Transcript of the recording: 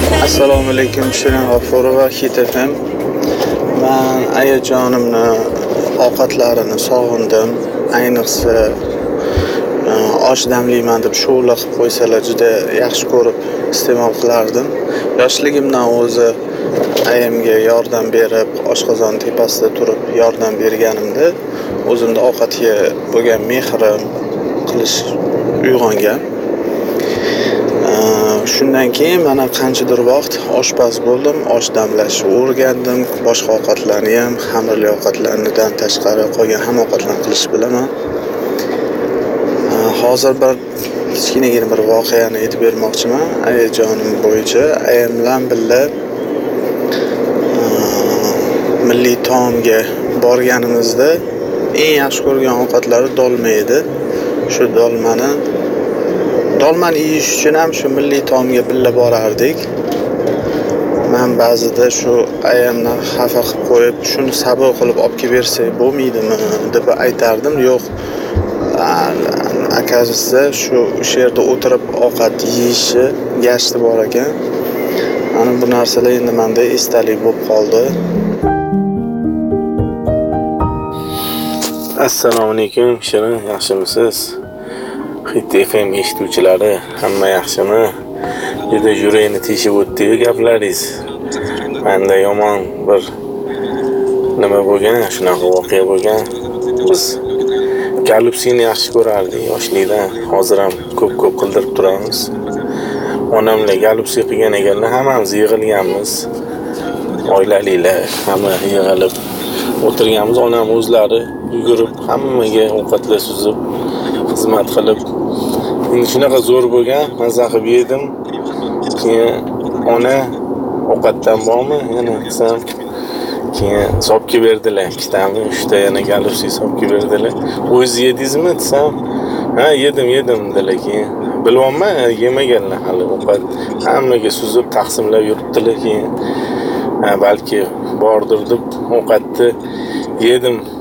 Assalomu alaykum, Shirin G'ofurova, Hit FM. Men ayajonimni ovqatlarini sog'indim. Ayniqsa osh damlayman deb sho'la qilib qo'ysalar juda yaxshi ko'rib iste'mol qilardim. Yoshligimdan o'zi ayamga yordam berib, oshqozon tepasida turib yordam berganimda o'zimda ovqatga bo'lgan mehrim qilish uyg'ongan. Shundan keyin mana qanchadir vaqt oshpaz bo'ldim, osh damlashni o'rgandim. Boshqa ovqatlarni ham, xamirli ovqatlardan tashqari qolgan hamma ovqatlarni qilishni bilaman. Hozir bir kichkinagina bir voqeani aytib bermoqchiman. Ayajonim bo'yicha ayam bilan birga milliy taomga borganimizda eng yaxshi ko'rgan ovqatlari dolma edi. Shu dolmani yeyish uchun ham shu milliy taomga birga borardik. Men ba'zida shu ayamdan xafa qilib qo'yib, shuni sabr qilib olib kelib bersak bo'lmaydimi deb aytardim. Yo'q, akasi shu yerda o'tirib ovqat yeyishi gashti bor ekan. Mana bu narsalar endi menda esdalik bo'lib qoldi. Assalomu alaykum, Shirin, yaxshimisiz? Hit FM eshituvchilari, hamma yaxshimi? Juda yurakni teshib o'tdi-yu gaplaringiz. Menda yomon bir nima bo'lgan, shunaqa voqea bo'lgan. Biz galupsini yaxshi ko'rardik yoshlikda. Hozir ham ko'p qildirib turamiz. Onamlar galupsi qilgan ekanlar, hammamiz yig'ilganmiz. Oilaliklar hamma yig'ilib o'tirganmiz. Onam o'zlari yugurib, hammaga ovqatlar suzib, xizmat qilib. Endi shunaqa zo'r bo'lgan, mazza qilib yedim. Keyin ona ovqatdan bormi, yana desam, keyin sopga berdilar. Ikkitami, 3ta yana galupsi sopga berdilar. O'z yedingizmi desam, ha, yedim dedilar. Keyin bilmayman, yemaganlar hali ovqat. Hammaga suzib taqsimlab yuribdilar. Keyin balki bordir deb ovqatni yedim.